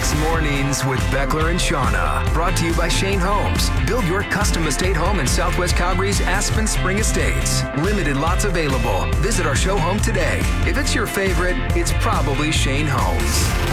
Week's Mornings with Beckler and Shauna. Brought to you by Shane Homes. Build your custom estate home in Southwest Calgary's Aspen Spring Estates. Limited lots available. Visit our show home today. If it's your favorite, it's probably Shane Homes.